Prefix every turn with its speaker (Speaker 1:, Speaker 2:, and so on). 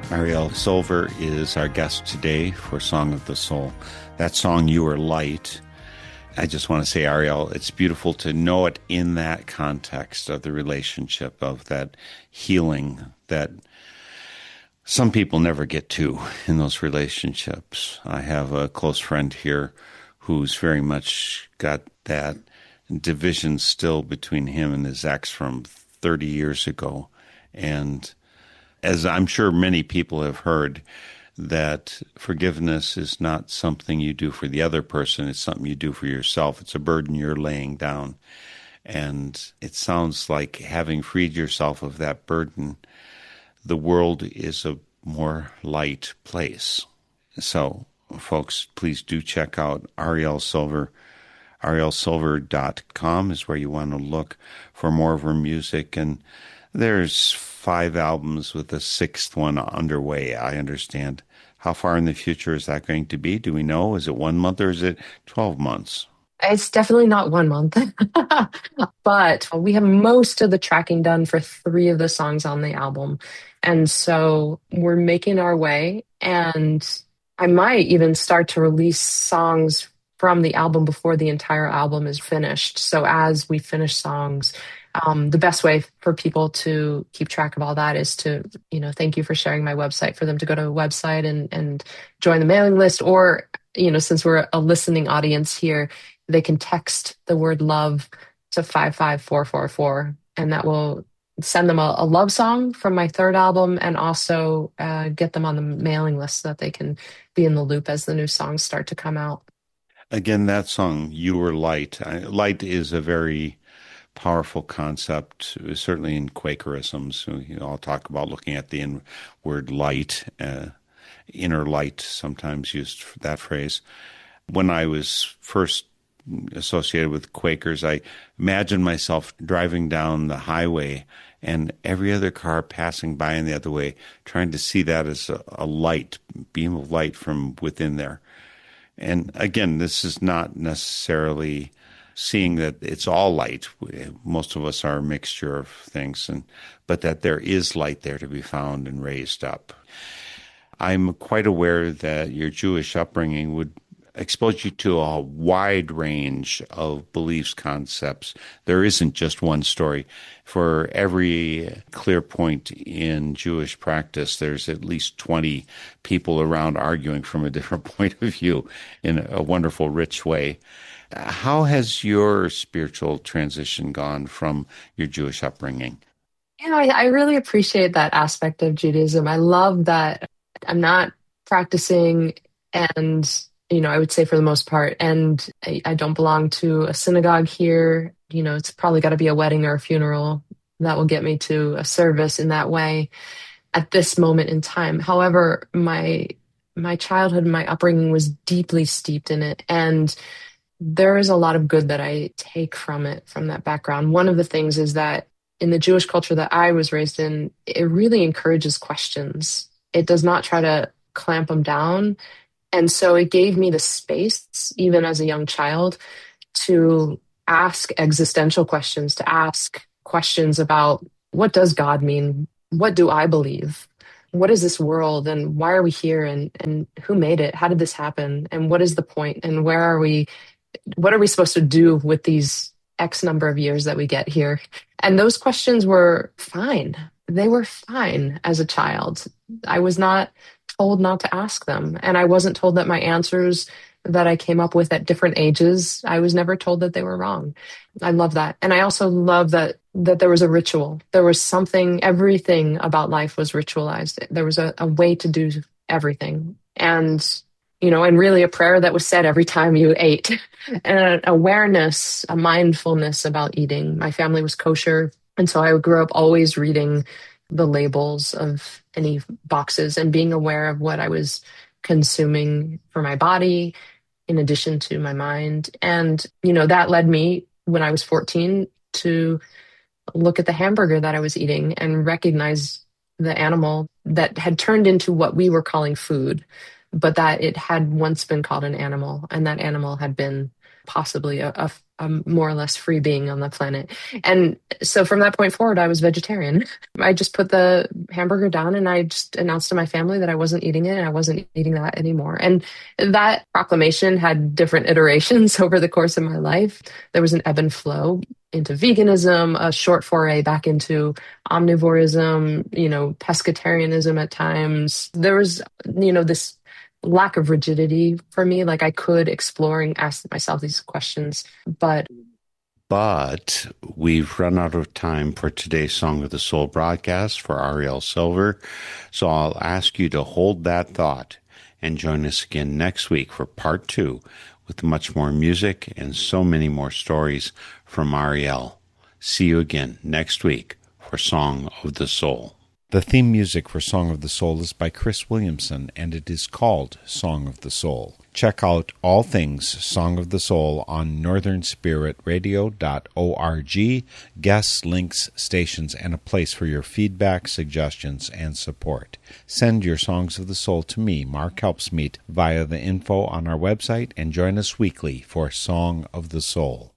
Speaker 1: Ariel Silver is our guest today for Song of the Soul. That song, You Are Light. I just want to say, Ariel, it's beautiful to know it in that context of the relationship, of that healing that some people never get to in those relationships. I have a close friend here who's very much got that division still between him and his ex from 30 years ago. And as I'm sure many people have heard, that forgiveness is not something you do for the other person, it's something you do for yourself. It's a burden you're laying down. And it sounds like, having freed yourself of that burden, the world is a more light place. So, folks, please do check out Ariel Silver. arielsilver.com is where you want to look for more of her music. And there's 5 albums with the 6th one underway, I understand. How far in the future is that going to be? Do we know? Is it 1 month or is it 12 months?
Speaker 2: It's definitely not 1 month, but we have most of the tracking done for 3 of the songs on the album. And so we're making our way, and I might even start to release songs from the album before the entire album is finished. So as we finish songs, the best way for people to keep track of all that is to, thank you for sharing my website, for them to go to a website and join the mailing list. Or, since we're a listening audience here, they can text the word love to 55444, and that will send them a love song from my 3rd album, and also get them on the mailing list so that they can be in the loop as the new songs start to come out.
Speaker 1: Again, that song, You Were Light. Light is a very powerful concept, certainly in Quakerism. So, I'll talk about looking at the word light, inner light, sometimes used for that phrase. When I was first associated with Quakers, I imagined myself driving down the highway and every other car passing by in the other way, trying to see that as a light, beam of light from within there. And again, this is not necessarily seeing that it's all light. Most of us are a mixture of things, but that there is light there to be found and raised up. I'm quite aware that your Jewish upbringing would expose you to a wide range of beliefs, concepts. There isn't just one story. For every clear point in Jewish practice, there's at least 20 people around arguing from a different point of view in a wonderful, rich way. How has your spiritual transition gone from your Jewish upbringing?
Speaker 2: I really appreciate that aspect of Judaism. I love that I'm not practicing, and I would say for the most part, and I don't belong to a synagogue here. It's probably got to be a wedding or a funeral that will get me to a service in that way at this moment in time. However, my childhood and my upbringing was deeply steeped in it, and there is a lot of good that I take from it, from that background. One of the things is that in the Jewish culture that I was raised in, it really encourages questions. It does not try to clamp them down. And so it gave me the space, even as a young child, to ask existential questions, to ask questions about, what does God mean? What do I believe? What is this world? And why are we here? And who made it? How did this happen? And what is the point? And where are we? What are we supposed to do with these X number of years that we get here? And those questions were fine. They were fine as a child. I was not told not to ask them. And I wasn't told that my answers that I came up with at different ages, I was never told that they were wrong. I love that. And I also love that there was a ritual. There was something, everything about life was ritualized. There was a way to do everything. And and really a prayer that was said every time you ate, and an awareness, a mindfulness about eating. My family was kosher. And so I grew up always reading the labels of any boxes and being aware of what I was consuming for my body, in addition to my mind. And, that led me, when I was 14, to look at the hamburger that I was eating and recognize the animal that had turned into what we were calling food, but that it had once been called an animal, and that animal had been possibly a more or less free being on the planet. And so from that point forward, I was vegetarian. I just put the hamburger down and I just announced to my family that I wasn't eating it and I wasn't eating that anymore. And that proclamation had different iterations over the course of my life. There was an ebb and flow into veganism, a short foray back into omnivorism, pescatarianism at times. There was, this lack of rigidity for me. Like I could explore and ask myself these questions, but
Speaker 1: we've run out of time for today's Song of the Soul broadcast for Ariel Silver. So I'll ask you to hold that thought and join us again next week for part 2 with much more music and so many more stories from Ariel. See you again next week for Song of the Soul. The theme music for Song of the Soul is by Chris Williamson, and it is called Song of the Soul. Check out all things Song of the Soul on northernspiritradio.org, guests, links, stations, and a place for your feedback, suggestions, and support. Send your Songs of the Soul to me, Mark Helpsmeet, via the info on our website, and join us weekly for Song of the Soul.